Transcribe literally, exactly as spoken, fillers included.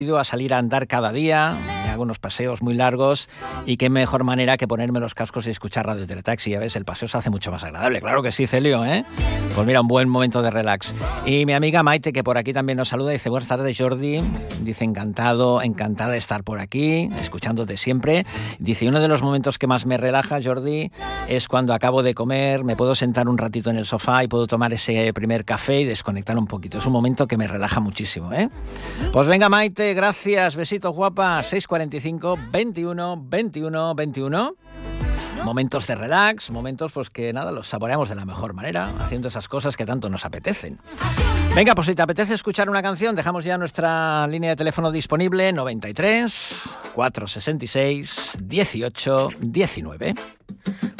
a salir a andar cada día, me hago unos paseos muy largos y qué mejor manera que ponerme los cascos y escuchar Radio Teletaxi. Ya ves, el paseo se hace mucho más agradable. Claro que sí, Celio, ¿eh? Pues mira, un buen momento de relax. Y mi amiga Maite, que por aquí también nos saluda, dice: buenas tardes, Jordi. Dice: encantado, encantada de estar por aquí, escuchándote siempre. Dice: uno de los momentos que más me relaja, Jordi, es cuando acabo de comer, me puedo sentar un ratito en el sofá y puedo tomar ese primer café y desconectar un poquito. Es un momento que me relaja muchísimo, ¿eh? Pues venga, Maite, gracias, besitos guapa. seis cuarenta y cinco, veintiuno, veintiuno, veintiuno. Momentos de relax, momentos pues que nada, los saboreamos de la mejor manera, haciendo esas cosas que tanto nos apetecen. Venga, pues si te apetece escuchar una canción, dejamos ya nuestra línea de teléfono disponible: noventa y tres, cuatrocientos sesenta y seis, dieciocho, diecinueve.